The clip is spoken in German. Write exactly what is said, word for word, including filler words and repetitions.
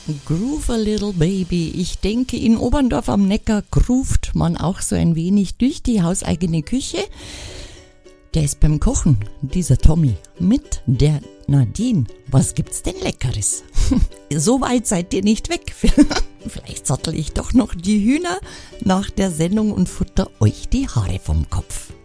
Groove a little baby. Ich denke, in Oberndorf am Neckar groovt man auch so ein wenig durch die hauseigene Küche. Der ist beim Kochen, dieser Tommy, mit der Nadine. Was gibt's denn Leckeres? So weit seid ihr nicht weg. Vielleicht sattel ich doch noch die Hühner nach der Sendung und futter euch die Haare vom Kopf.